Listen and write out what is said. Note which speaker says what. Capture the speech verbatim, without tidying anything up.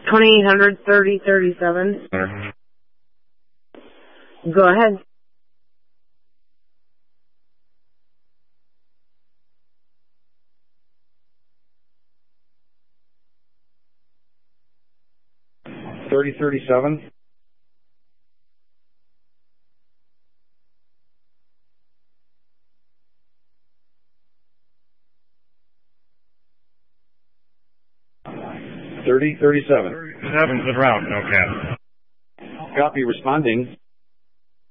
Speaker 1: twenty-eight hundred thirty thirty-seven. Go ahead.
Speaker 2: thirty thirty-seven. thirty thirty-seven.
Speaker 3: Seven's the route, okay.
Speaker 2: Copy, responding.